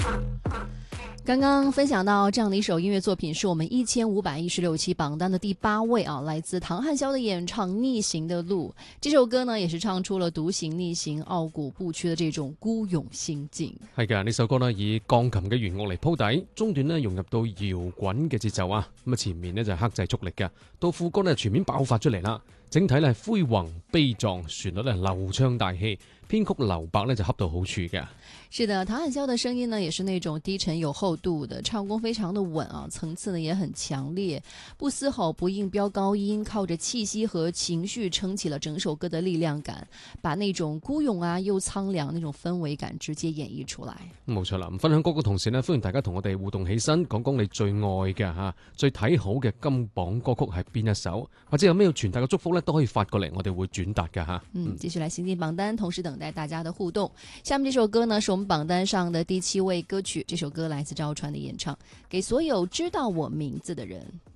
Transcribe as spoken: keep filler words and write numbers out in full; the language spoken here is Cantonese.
刚刚分享到这样的一首音乐作品，是我们一千五百一十六期榜单的第八位啊，来自唐汉霄的演唱《逆行的路》。这首歌呢，也是唱出了獨行逆行、傲骨不屈的這種孤勇心境。 係嘅，呢首歌呢以鋼琴嘅弦樂嚟鋪底，中段呢融入到搖滾嘅節奏啊，咁啊前面呢就係克制速力嘅，到副歌呢全面爆發出嚟啦。整體呢係恢宏悲壯，旋律呢流暢大氣，編曲留白呢就恰到好處嘅。 是的，唐漢霄的聲音呢也是那種低沉有厚度的，唱功非常的穩啊，層次呢也很強烈，不嘶吼不硬飆高音，靠着氣息和情緒撐起了整首歌的力量感，把那種孤勇啊又蒼涼那種氛圍感直接演繹出來。 冇錯啦，咁分享歌曲同時呢，歡迎大家同我哋互動起身，講講你最愛嘅嚇、最睇好嘅金榜歌曲係邊一首，或者有咩要傳達嘅祝福呢，都可以發過嚟，我哋會轉達嘅嚇。 嗯，繼續來行進榜單，同時等待大家的互動。下面這首歌呢，是我們榜單上的第七位歌曲，這首歌來自趙傳的演唱，給所有知道我名字的人。